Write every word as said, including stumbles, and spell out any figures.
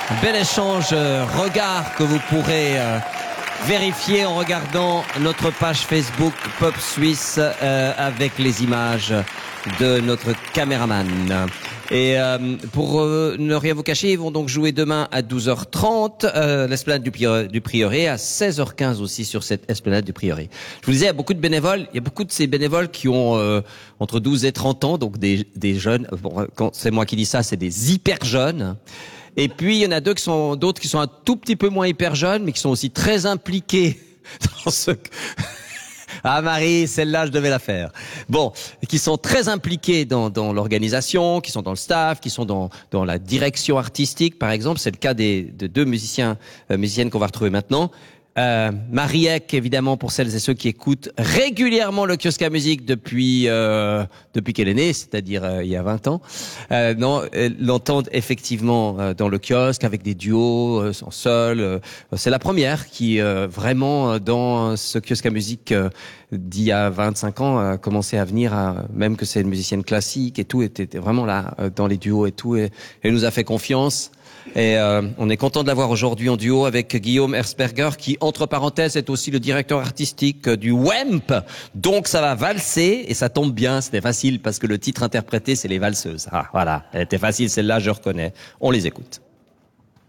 Bel échange euh, regard que vous pourrez euh, vérifier en regardant notre page Facebook Pop Suisse euh, avec les images de notre caméraman. Et euh, pour euh, ne rien vous cacher, ils vont donc jouer demain à douze heures trente, euh, l'esplanade du, Priori, du Prieuré, à seize heures quinze aussi sur cette esplanade du Prieuré. Je vous disais, il y a beaucoup de bénévoles, il y a beaucoup de ces bénévoles qui ont euh, entre douze et trente ans, donc des, des jeunes, bon, quand c'est moi qui dis ça, c'est des hyper jeunes. Et puis il y en a deux qui sont, d'autres qui sont un tout petit peu moins hyper jeunes, mais qui sont aussi très impliqués dans ce... Ah Marie, celle-là je devais la faire. Bon, qui sont très impliqués dans, dans l'organisation, qui sont dans le staff, qui sont dans, dans la direction artistique, par exemple. C'est le cas des de deux musiciens, euh, musiciennes qu'on va retrouver maintenant. Euh, Mariek, évidemment, pour celles et ceux qui écoutent régulièrement le kiosque à musique depuis euh, depuis qu'elle est née, c'est-à-dire euh, il y a vingt ans. Euh, non, l'entendre effectivement euh, dans le kiosque avec des duos, euh, en seul. Euh, c'est la première qui euh, vraiment euh, dans ce kiosque à musique euh, d'il y a vingt-cinq ans a commencé à venir, à, même que c'est une musicienne classique et tout, était, était vraiment là euh, dans les duos et tout, et elle nous a fait confiance. Et euh, on est content de l'avoir aujourd'hui en duo avec Guillaume Hersberger, qui, entre parenthèses, est aussi le directeur artistique du W E M P. Donc ça va valser, et ça tombe bien, c'était facile, parce que le titre interprété, c'est les valseuses. Ah, voilà, elle était facile, celle-là, je reconnais. On les écoute.